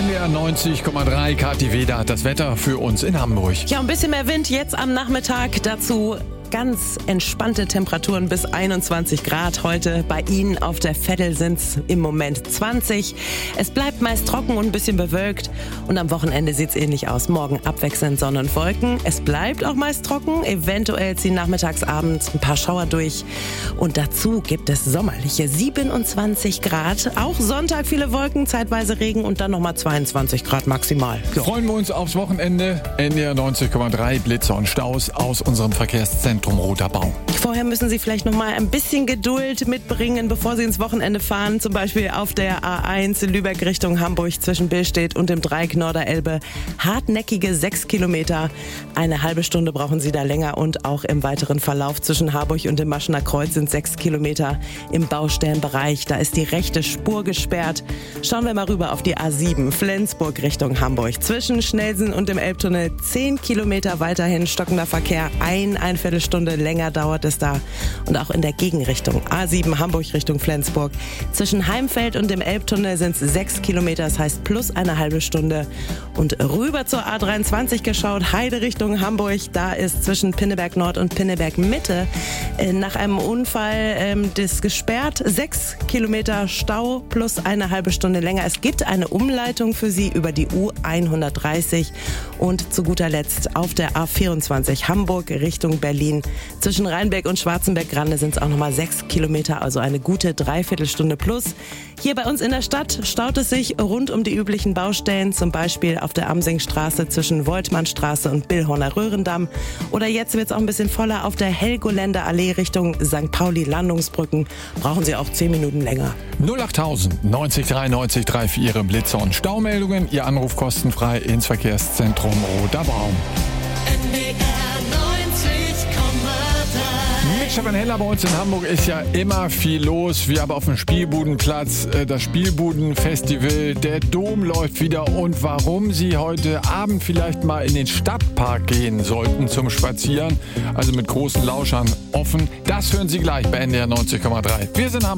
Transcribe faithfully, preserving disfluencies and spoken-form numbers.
D R neunzig Komma drei, Kathi Weder hat das Wetter für uns in Hamburg. Ja, ein bisschen mehr Wind jetzt am Nachmittag. Dazu ganz entspannte Temperaturen bis einundzwanzig Grad heute. Bei Ihnen auf der Veddel sind es im Moment zwanzig. Es bleibt meist trocken und ein bisschen bewölkt. Und am Wochenende sieht es ähnlich aus. Morgen abwechselnd Sonne und Wolken. Es bleibt auch meist trocken. Eventuell ziehen nachmittags, abends ein paar Schauer durch. Und dazu gibt es sommerliche siebenundzwanzig Grad. Auch Sonntag viele Wolken, zeitweise Regen und dann nochmal zweiundzwanzig Grad maximal. Ja. Freuen wir uns aufs Wochenende. N D R neunzig Komma drei, Blitze und Staus aus unserem Verkehrszentrum Roter Baum. Vorher müssen Sie vielleicht noch mal ein bisschen Geduld mitbringen, bevor Sie ins Wochenende fahren. Zum Beispiel auf der A eins Lübeck Richtung Hamburg zwischen Billstedt und dem Dreieck Norderelbe. Hartnäckige sechs Kilometer. Eine halbe Stunde brauchen Sie da länger und auch im weiteren Verlauf zwischen Harburg und dem Maschener Kreuz sind sechs Kilometer im Baustellenbereich. Da ist die rechte Spur gesperrt. Schauen wir mal rüber auf die A sieben Flensburg Richtung Hamburg. Zwischen Schnelsen und dem Elbtunnel zehn Kilometer weiterhin stockender Verkehr. Ein, ein Viertelstunde länger dauert es da. Und auch in der Gegenrichtung A sieben Hamburg Richtung Flensburg. Zwischen Heimfeld und dem Elbtunnel sind es sechs Kilometer, das heißt plus eine halbe Stunde. Und rüber zur A dreiundzwanzig geschaut, Heide Richtung Hamburg. Da ist zwischen Pinneberg Nord und Pinneberg Mitte äh, nach einem Unfall ähm, das gesperrt. Sechs Kilometer Stau plus eine halbe Stunde länger. Es gibt eine Umleitung für Sie über die U hundertdreißig. Und zu guter Letzt auf der A vierundzwanzig Hamburg Richtung Berlin. Zwischen Rheinbeck und Schwarzenberg-Grande sind es auch nochmal sechs Kilometer, also eine gute Dreiviertelstunde plus. Hier bei uns in der Stadt staut es sich rund um die üblichen Baustellen, zum Beispiel auf der Amsingstraße zwischen Woltmannstraße und Billhorner Röhrendamm. Oder jetzt wird es auch ein bisschen voller auf der Helgoländer Allee Richtung Sankt Pauli Landungsbrücken. Brauchen Sie auch zehn Minuten länger. null achttausend neunzig drei neunzig drei für Ihre Blitze und Staumeldungen. Ihr Anruf kostenfrei ins Verkehrszentrum Roter Baum. Mit Stefan Heller bei uns in Hamburg ist ja immer viel los. Wir haben auf dem Spielbudenplatz das Spielbudenfestival. Der Dom läuft wieder. Und warum Sie heute Abend vielleicht mal in den Stadtpark gehen sollten zum Spazieren, also mit großen Lauschern offen, das hören Sie gleich bei N D R neunzig Komma drei. Wir sind Hamburg.